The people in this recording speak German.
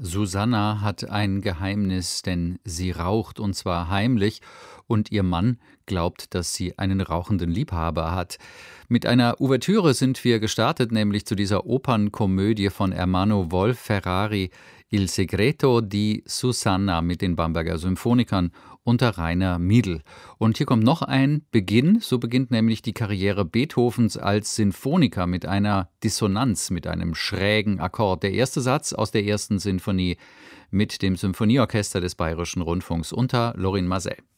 Susanna hat ein Geheimnis, denn sie raucht und zwar heimlich und ihr Mann glaubt, dass sie einen rauchenden Liebhaber hat. Mit einer Ouvertüre sind wir gestartet, nämlich zu dieser Opernkomödie von Ermanno Wolf Ferrari Il segreto di Susanna mit den Bamberger Symphonikern unter Rainer Miedl. Und hier kommt noch ein Beginn, so beginnt nämlich die Karriere Beethovens als Sinfoniker mit einer Dissonanz, mit einem schrägen Akkord. Der erste Satz aus der ersten Sinfonie mit dem Symphonieorchester des Bayerischen Rundfunks unter Lorin Maazel.